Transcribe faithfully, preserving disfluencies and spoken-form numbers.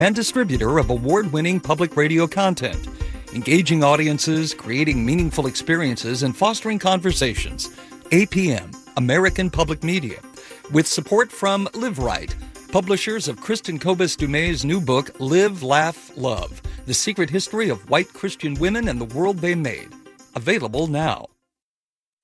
and distributor of award-winning public radio content, engaging audiences, creating meaningful experiences, and fostering conversations. A P M, American Public Media, with support from Live Right, publishers of Kristen Kobus Dumais' new book, Live, Laugh, Love, The Secret History of White Christian Women and the World They Made. Available now.